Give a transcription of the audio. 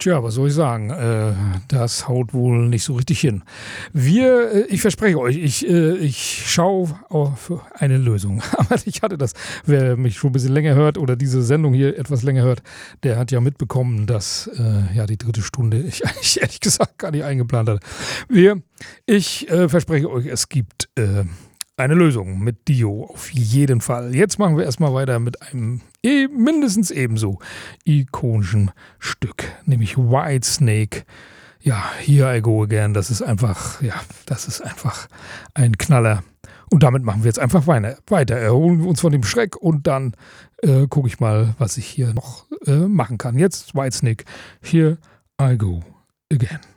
Tja, was soll ich sagen? Das haut wohl nicht so richtig hin. Ich verspreche euch, ich schaue auf eine Lösung. Aber ich hatte das, wer mich schon ein bisschen länger hört oder diese Sendung hier etwas länger hört, der hat ja mitbekommen, dass die dritte Stunde ich eigentlich ehrlich gesagt gar nicht eingeplant hatte. Ich verspreche euch, es gibt eine Lösung mit Dio auf jeden Fall. Jetzt machen wir erstmal weiter mit einem mindestens ebenso ikonischen Stück, nämlich Whitesnake. Ja, Here I Go Again, das ist einfach ein Knaller. Und damit machen wir jetzt einfach weiter. Erholen wir uns von dem Schreck und dann gucke ich mal, was ich hier noch machen kann. Jetzt Whitesnake, Here I Go Again.